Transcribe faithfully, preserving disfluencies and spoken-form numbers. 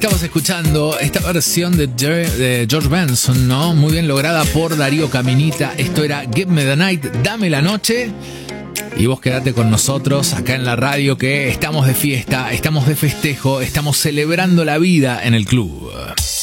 Estamos escuchando esta versión de, Jer- de George Benson, ¿no? Muy bien lograda por Darío Caminita. Esto era Give Me the Night, Dame la Noche. Y vos quedate con nosotros acá en la radio, que estamos de fiesta, estamos de festejo, estamos celebrando la vida en el club.